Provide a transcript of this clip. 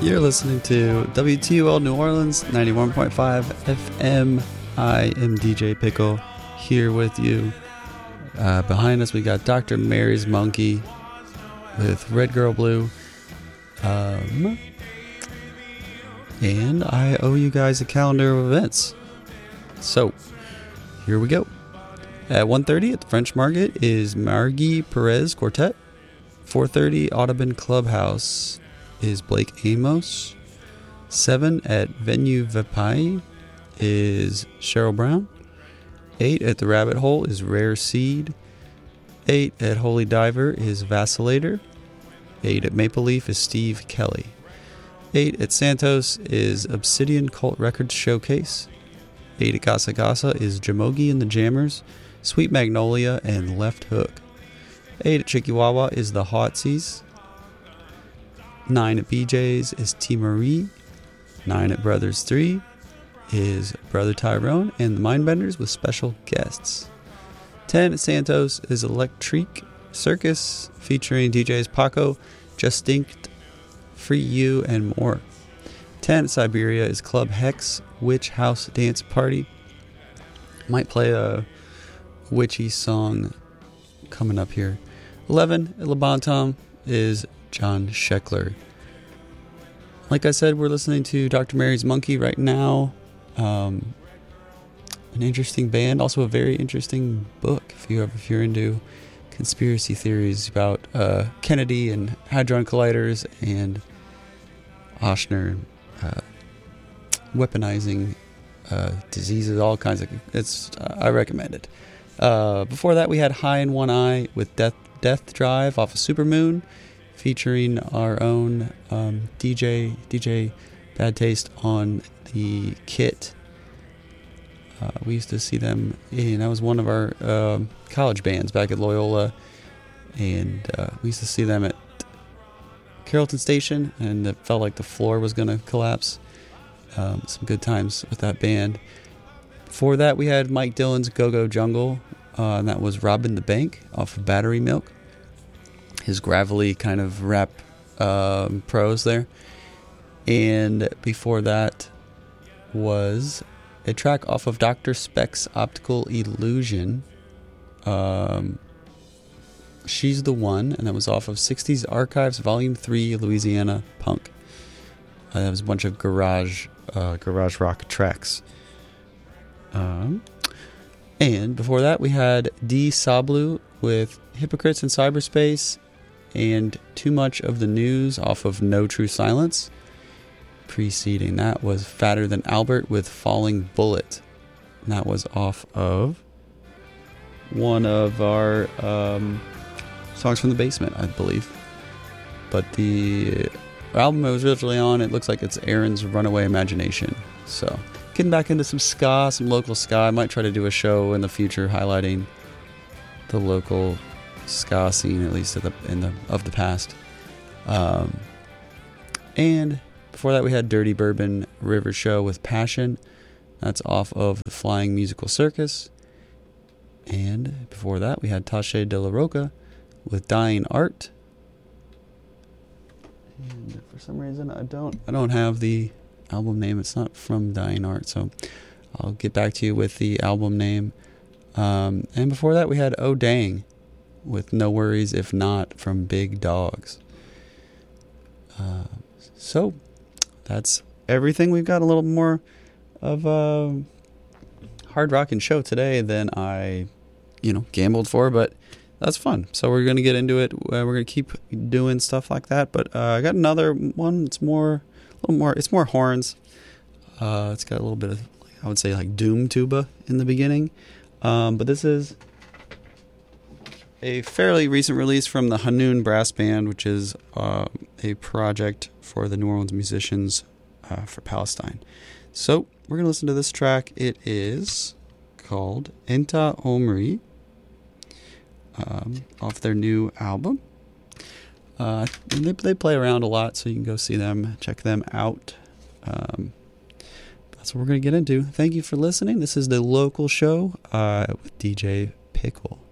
You're listening to WTUL New Orleans 91.5 FM. I am DJ Pickle here with you. Behind us we got Dr. Mary's Monkey with Red Girl Blue. And I owe you guys a calendar of events. So, here we go. At 1:30 at the French Market is Margie Perez Quartet. 4:30 Audubon Clubhouse is Blake Amos. 7 at Venue Vapai is Cheryl Brown. 8 at the Rabbit Hole is Rare Seed. 8 at Holy Diver is Vacillator. 8 at Maple Leaf is Steve Kelly. 8 at Santos is Obsidian Cult Records Showcase. 8 at Gasa Gasa is Jamogi and the Jammers, Sweet Magnolia, and Left Hook. 8 at Chikiwawa is the Hotsies. 9 at BJ's is T. Marie. 9 at Brothers 3 is Brother Tyrone and the Mindbenders with special guests. 10 at Santos is Electric Circus featuring DJs Paco, Justinct, Free You, and more. 10 at Siberia is Club Hex Witch House Dance Party. Might play a witchy song coming up here. 11 at Le Bon Tom is John Sheckler. Like I said, we're listening to Dr. Mary's Monkey right now. An interesting band, also a very interesting book if you're into conspiracy theories about Kennedy and Hadron Colliders and Oshner weaponizing diseases, all kinds of. I recommend it. Before that, we had High in One Eye with Death Drive off of Supermoon, featuring our own DJ Bad Taste on the kit. We used to see them, and that was one of our college bands back at Loyola, and we used to see them at Carrollton Station, and it felt like the floor was going to collapse. Some good times with that band. Before that, we had Mike Dillon's Go-Go Jungle, and that was Robbin' the Bank off of Battery Milk. His gravelly kind of rap prose there. And before that was a track off of Dr. Speck's Optical Illusion. She's the One, and that was off of 60s Archives Volume 3 Louisiana Punk. That was a bunch of garage rock tracks. And before that we had D. Sablu with Hypocrites in Cyberspace and Too Much of the News off of No True Silence. Preceding that was Fatter Than Albert with Falling Bullet. And that was off of one of our songs from the basement, I believe. But the album it was originally on, it looks like it's Aaron's Runaway Imagination. So getting back into some ska, some local ska. I might try to do a show in the future highlighting the local ska scene, at least of the past. And before that, we had Dirty Bourbon River Show with Passion. That's off of the Flying Musical Circus. And before that, we had Tache de la Roca with Dying Art. And for some reason, I don't have the album name. It's not from Dying Art, so I'll get back to you with the album name. And before that, we had Oh Dang with No Worries If Not from Big Dogs. So that's everything. We've got a little more of a hard rocking show today than I, gambled for, but that's fun. So we're going to get into it. We're going to keep doing stuff like that. But I got another one. It's more horns. It's got a little bit of, I would say, like doom tuba in the beginning. But this is a fairly recent release from the Hanoun Brass Band, which is a project for the New Orleans musicians for Palestine. So we're going to listen to this track. It is called Enta Omri, off their new album. They play around a lot, so you can go see them, check them out. That's what we're going to get into. Thank you for listening. This is the local show with DJ Pickle.